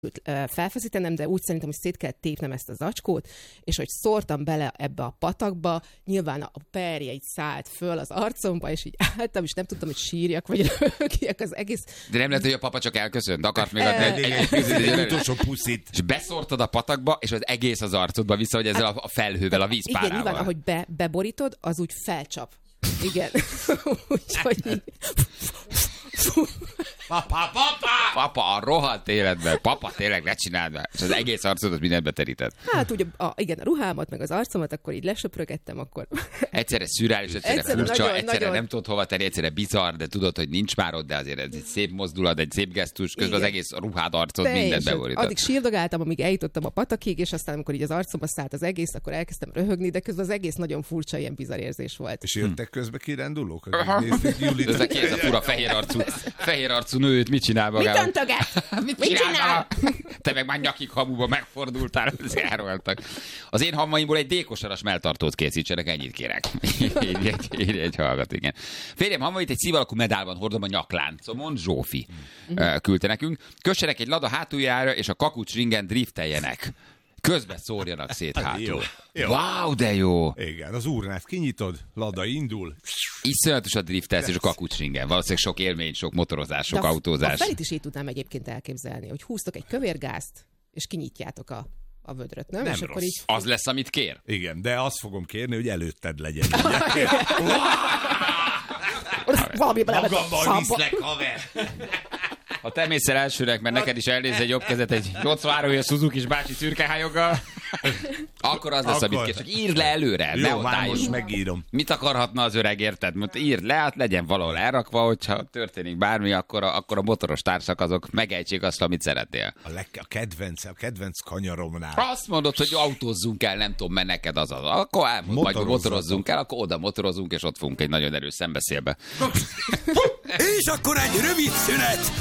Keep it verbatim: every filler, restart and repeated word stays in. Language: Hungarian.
felfeszítenem, de úgy szerintem, hogy szét kell tépnem ezt az zacskót, és hogy szórtam bele ebbe a patakba, nyilván a perje így szállt föl az arcomba, és így álltam, és nem tudtam, hogy sírjak, vagy röhögjek az egész. De nem lehet, hogy a papa csak elköszönt, akart még adni egy, egy, egy, egy utolsó puszit. És beszórtad a patakba, és az egész az arcodba vissza, hogy ezzel a felhővel, a vízpárával. Igen, nyilván, ahogy be, beborítod, az úgy felcsap. Igen. Úgyhogy így... Papa, papa! Papa, a rohadt életben. Papa, tényleg, ne csináld már. És az egész arcodat mindent beterített. Hát ugye, a, igen, a ruhámat, meg az arcomat, akkor így lesöprögettem, akkor... Egyszerre szürreális, egyszerre, egyszerre furcsa, nagyon, egyszerre nagyon... nem tudod hova tenni, egyszerre bizarr, de tudod, hogy nincs már ott, de azért ez egy szép mozdulat, egy szép gesztus, közben igen. Az egész ruhád, arcod, de mindent beborített. Addig sírdogáltam, amíg eljutottam a patakig, és aztán amikor így az arcomba szállt az egész, akkor elkezdtem röhögni, de közben az egész nagyon furcsa, ilyen bizarr érzés volt. És jöttek közbe kirándulók? Ez a kéz a fura fehér arcú, fehér arcú nőt, mit csinál magának? Mit öntöget? Mit csinál? Te meg már nyakig hamuba megfordultál, elroltak. Az én hammaimból egy dékosaras melltartót készítsenek, ennyit kérek. Így egy, így egy hallgat, igen. Férjem hamvait egy szív alakú medálban hordom a nyakláncomon, Zsófi mm. küldte nekünk. Kössenek egy lada hátuljára, és a kakucs ringen drifteljenek. Közben szórjanak szét hátul. Jó. Jó. Wow, de jó! Igen, az urnát kinyitod, lada indul. Iszonyatos a drifttelsz és a kakucsringen. Valószínűleg sok élmény, sok motorozás, sok de autózás. A felit is így tudnám egyébként elképzelni, hogy húztok egy kövérgázt, és kinyitjátok a, a vödröt, nem? Nem és rossz. Akkor így... Az lesz, amit kér? Igen, de azt fogom kérni, hogy előtted legyen. Valami magammal viszlek, haver! Ha te mész el elsőnek, mert neked is elnéz egy jobb kezet egy nyolcvanhárom Suzuki-s bácsi szürkehányoggal, akkor az lesz, akkor... amit kér. Csak írd le előre. Jó, ne már most megírom. Mit akarhatna az öreg, érted? Mert írd le, hát legyen valahol elrakva, hogyha történik bármi, akkor a, akkor a motoros társak azok megejtsék azt, amit szeretnél. A, leg, a kedvenc, a kedvenc kanyaromnál. Ha azt mondod, hogy autózzunk el, nem tudom, mert neked az az. Akkor elmond, majd motorozzunk el, akkor oda motorozunk, és ott fogunk egy nagyon erős szembeszélbe. És akkor egy rövid szünet!